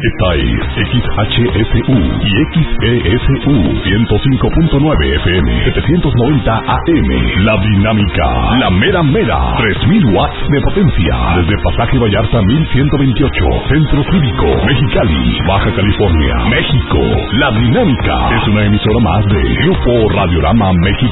Esta es XHSU y XESU 105.9 FM, 790 AM. La Dinámica, la mera mera, 3000 watts de potencia. Desde Pasaje Vallarta 1128, Centro Cívico, Mexicali, Baja California, México. La Dinámica es una emisora más de Grupo Radiorama México.